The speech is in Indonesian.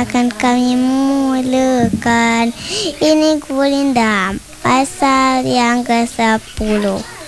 akan kami mulakan. Ini Gulinda, pasal yang ke-10.